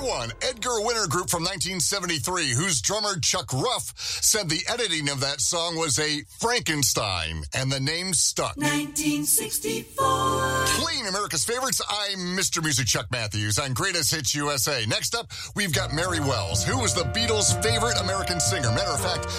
one, Edgar Winter Group from 1973, whose drummer Chuck Ruff said the editing of that song was a Frankenstein, and the name stuck. 1964. Playing America's favorites, I'm Mr. Music Chuck Matthews on Greatest Hits USA. Next up, we've got Mary Wells, who was the Beatles' favorite American singer. Matter of fact,